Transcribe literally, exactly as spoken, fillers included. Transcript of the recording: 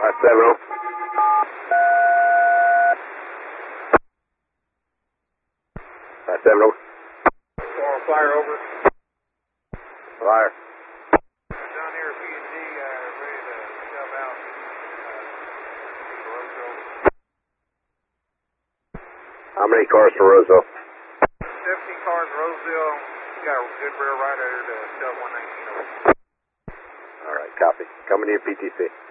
five seven oh. five seven oh. Four flyer over. Flyer. Down here at P and G, uh, ready to shove out. Uh, Roseville. How many cars for Roseville? seventeen cars, Roseville. Got a good rear rider to shove one nineteen over. All right, copy. Coming to your P T C.